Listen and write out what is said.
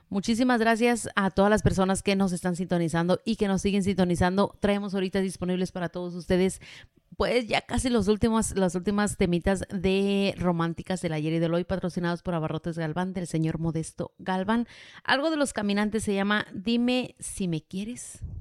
Muchísimas gracias a todas las personas que nos están sintonizando y que nos siguen sintonizando. Traemos ahorita disponibles para todos ustedes, pues ya casi las últimas temitas de románticas del ayer y del hoy, patrocinados por Abarrotes Galván, del señor Modesto Galván. Algo de Los Caminantes se llama Dime si me quieres.